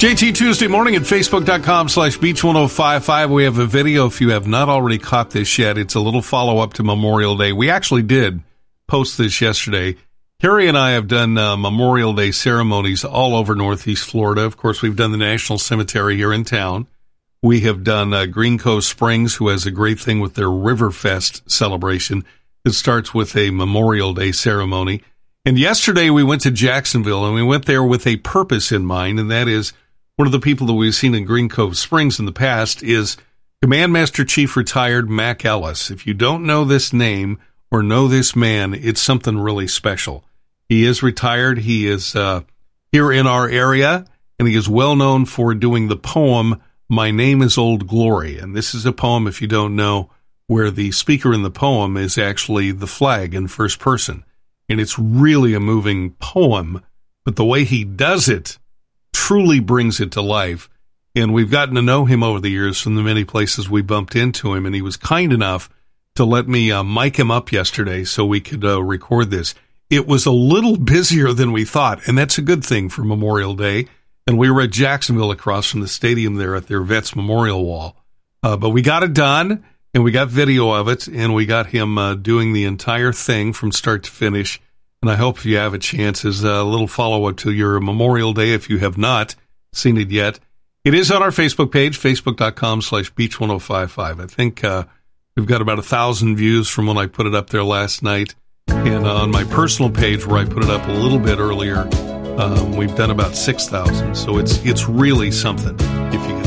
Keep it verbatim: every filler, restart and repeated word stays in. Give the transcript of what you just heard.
J T Tuesday morning at Facebook.com slash Beach 1055. We have a video. If you have not already caught this yet, it's a little follow-up to Memorial Day. We actually did post this yesterday. Harry and I have done uh, Memorial Day ceremonies all over Northeast Florida. Of course, we've done the National Cemetery here in town. We have done uh, Green Cove Springs, who has a great thing with their Riverfest celebration. It starts with a Memorial Day ceremony. And yesterday we went to Jacksonville, and we went there with a purpose in mind, and that is one of the people that we've seen in Green Cove Springs in the past is Command Master Chief Retired Mac Ellis. If you don't know this name or know this man, it's something really special. He is retired. He is uh, here in our area, and he is well known for doing the poem, My Name is Old Glory. And this is a poem, if you don't know, where the speaker in the poem is actually the flag in first person. And it's really a moving poem, but the way he does it truly brings it to life. And we've gotten to know him over the years from the many places we bumped into him, and he was kind enough to let me uh, mic him up yesterday so we could uh, record this. It was a little busier than we thought, and that's a good thing for Memorial Day. And we were at Jacksonville across from the stadium there at their Vets Memorial Wall. Uh, but we got it done, and we got video of it, and we got him uh, doing the entire thing from start to finish. And I hope if you have a chance, as a little follow-up to your Memorial Day, if you have not seen it yet. It is on our Facebook page, facebook.com slash beach 1055. I think uh, we've got about a thousand views from when I put it up there last night. And on my personal page, where I put it up a little bit earlier, um, we've done about six thousand. So it's it's really something if you